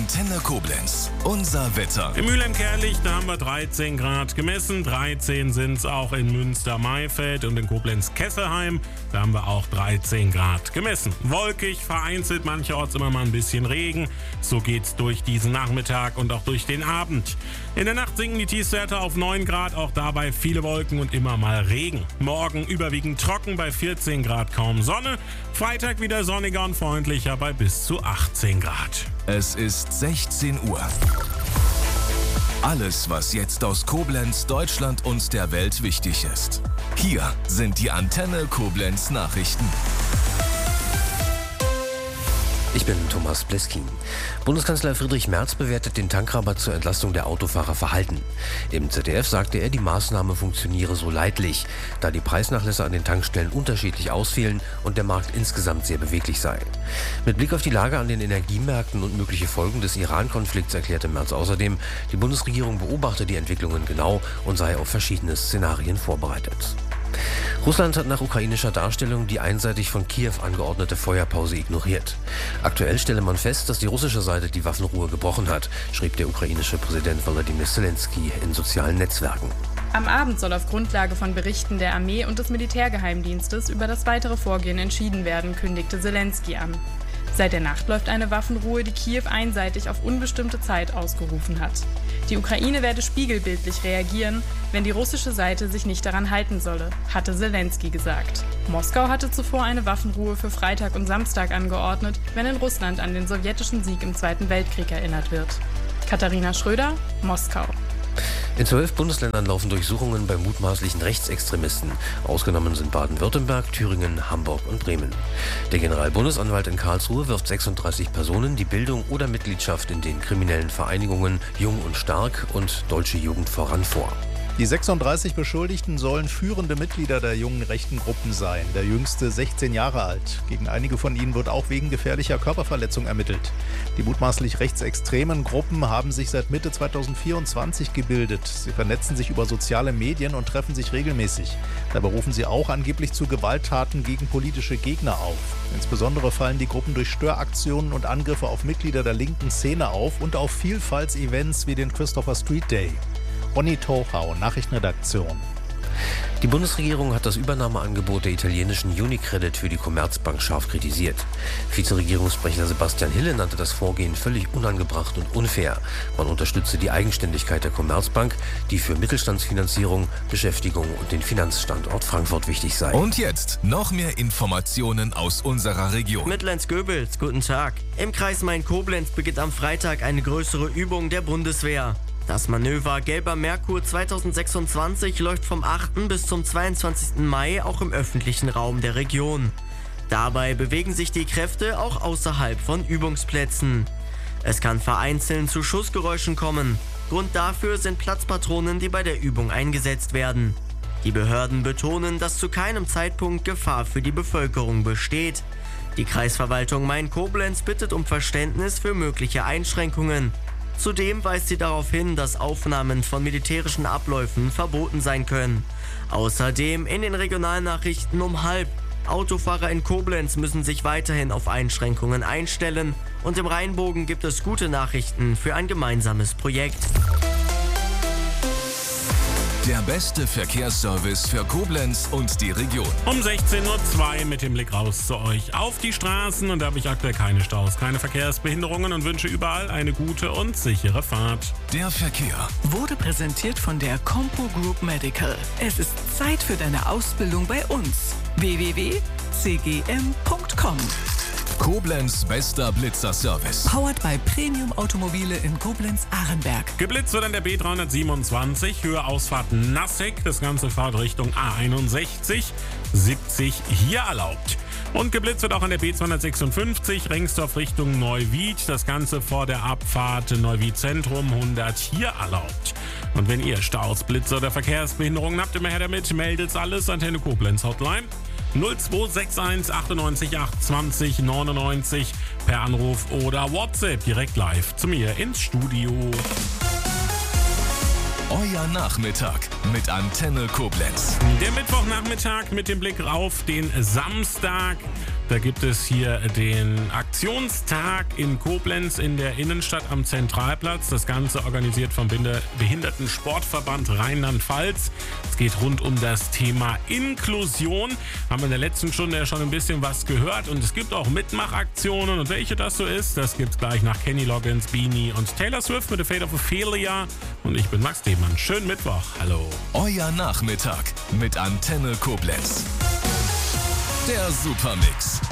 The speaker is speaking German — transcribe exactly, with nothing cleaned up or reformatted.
Antenne Koblenz. Unser Wetter. In Mülheim-Kärlich, da haben wir dreizehn Grad gemessen. dreizehn sind es auch in Münster-Maifeld und in Koblenz-Kesselheim. Da haben wir auch dreizehn Grad gemessen. Wolkig, vereinzelt, mancherorts immer mal ein bisschen Regen. So geht's durch diesen Nachmittag und auch durch den Abend. In der Nacht sinken die Tiefstwerte auf neun Grad, auch dabei viele Wolken und immer mal Regen. Morgen überwiegend trocken bei vierzehn Grad, kaum Sonne. Freitag wieder sonniger und freundlicher bei bis zu achtzehn Grad. Es ist sechzehn Uhr. Alles, was jetzt aus Koblenz, Deutschland und der Welt wichtig ist. Hier sind die Antenne Koblenz Nachrichten. Ich bin Thomas Bleskin. Bundeskanzler Friedrich Merz bewertet den Tankrabatt zur Entlastung der Autofahrer verhalten. Im Z D F sagte er, die Maßnahme funktioniere so leidlich, da die Preisnachlässe an den Tankstellen unterschiedlich ausfielen und der Markt insgesamt sehr beweglich sei. Mit Blick auf die Lage an den Energiemärkten und mögliche Folgen des Iran-Konflikts erklärte Merz außerdem, die Bundesregierung beobachte die Entwicklungen genau und sei auf verschiedene Szenarien vorbereitet. Russland hat nach ukrainischer Darstellung die einseitig von Kiew angeordnete Feuerpause ignoriert. Aktuell stelle man fest, dass die russische Seite die Waffenruhe gebrochen hat, schrieb der ukrainische Präsident Volodymyr Zelensky in sozialen Netzwerken. Am Abend soll auf Grundlage von Berichten der Armee und des Militärgeheimdienstes über das weitere Vorgehen entschieden werden, kündigte Zelensky an. Seit der Nacht läuft eine Waffenruhe, die Kiew einseitig auf unbestimmte Zeit ausgerufen hat. Die Ukraine werde spiegelbildlich reagieren, wenn die russische Seite sich nicht daran halten solle, hatte Zelensky gesagt. Moskau hatte zuvor eine Waffenruhe für Freitag und Samstag angeordnet, wenn in Russland an den sowjetischen Sieg im Zweiten Weltkrieg erinnert wird. Katharina Schröder, Moskau. In zwölf Bundesländern laufen Durchsuchungen bei mutmaßlichen Rechtsextremisten. Ausgenommen sind Baden-Württemberg, Thüringen, Hamburg und Bremen. Der Generalbundesanwalt in Karlsruhe wirft sechsunddreißig Personen die Bildung oder Mitgliedschaft in den kriminellen Vereinigungen Jung und Stark und Deutsche Jugend voran vor. Die sechsunddreißig Beschuldigten sollen führende Mitglieder der jungen rechten Gruppen sein. Der jüngste sechzehn Jahre alt. Gegen einige von ihnen wird auch wegen gefährlicher Körperverletzung ermittelt. Die mutmaßlich rechtsextremen Gruppen haben sich seit Mitte zweitausendvierundzwanzig gebildet. Sie vernetzen sich über soziale Medien und treffen sich regelmäßig. Dabei rufen sie auch angeblich zu Gewalttaten gegen politische Gegner auf. Insbesondere fallen die Gruppen durch Störaktionen und Angriffe auf Mitglieder der linken Szene auf und auf Vielfaltsevents wie den Christopher Street Day. Ronny Tochau, Nachrichtenredaktion. Die Bundesregierung hat das Übernahmeangebot der italienischen Unicredit für die Commerzbank scharf kritisiert. Vizeregierungssprecher Sebastian Hille nannte das Vorgehen völlig unangebracht und unfair. Man unterstütze die Eigenständigkeit der Commerzbank, die für Mittelstandsfinanzierung, Beschäftigung und den Finanzstandort Frankfurt wichtig sei. Und jetzt noch mehr Informationen aus unserer Region. Mittelland-Göbels, guten Tag. Im Kreis Main-Koblenz beginnt am Freitag eine größere Übung der Bundeswehr. Das Manöver Gelber Merkur zweitausendsechsundzwanzig läuft vom achten bis zum zweiundzwanzigsten Mai auch im öffentlichen Raum der Region. Dabei bewegen sich die Kräfte auch außerhalb von Übungsplätzen. Es kann vereinzelt zu Schussgeräuschen kommen. Grund dafür sind Platzpatronen, die bei der Übung eingesetzt werden. Die Behörden betonen, dass zu keinem Zeitpunkt Gefahr für die Bevölkerung besteht. Die Kreisverwaltung Main-Koblenz bittet um Verständnis für mögliche Einschränkungen. Zudem weist sie darauf hin, dass Aufnahmen von militärischen Abläufen verboten sein können. Außerdem in den Regionalnachrichten um halb. Autofahrer in Koblenz müssen sich weiterhin auf Einschränkungen einstellen. Und im Rheinbogen gibt es gute Nachrichten für ein gemeinsames Projekt. Der beste Verkehrsservice für Koblenz und die Region. Um sechzehn Uhr zwei mit dem Blick raus zu euch auf die Straßen. Und da habe ich aktuell keine Staus, keine Verkehrsbehinderungen und wünsche überall eine gute und sichere Fahrt. Der Verkehr wurde präsentiert von der Compo Group Medical. Es ist Zeit für deine Ausbildung bei uns. w w w punkt c g m punkt com. Koblenz bester Blitzer-Service. Powered by Premium Automobile in Koblenz-Ahrenberg. Geblitzt wird an der B dreihundertsiebenundzwanzig, Höhe Ausfahrt Nassek. Das ganze Fahrtrichtung A einundsechzig, siebzig hier erlaubt. Und geblitzt wird auch an der B zweihundertsechsundfünfzig, Rengsdorf Richtung Neuwied. Das Ganze vor der Abfahrt Neuwied Zentrum, hundert hier erlaubt. Und wenn ihr Staus, Blitze oder Verkehrsbehinderungen habt, immer her damit, meldet alles. Antenne Koblenz Hotline null zwei sechs eins achtundneunzig acht zwanzig neunundneunzig per Anruf oder WhatsApp direkt live zu mir ins Studio. Euer Nachmittag mit Antenne Koblenz. Der Mittwochnachmittag mit dem Blick auf den Samstag. Da gibt es hier den Aktionstag in Koblenz in der Innenstadt am Zentralplatz. Das Ganze organisiert vom Behindertensportverband Rheinland-Pfalz. Es geht rund um das Thema Inklusion. Haben wir in der letzten Stunde ja schon ein bisschen was gehört. Und es gibt auch Mitmachaktionen. Und welche das so ist, das gibt's gleich nach Kenny Loggins, Beanie und Taylor Swift mit The Fate of Ophelia. Und ich bin Max Demann. Schönen Mittwoch. Hallo. Euer Nachmittag mit Antenne Koblenz. Der Supermix.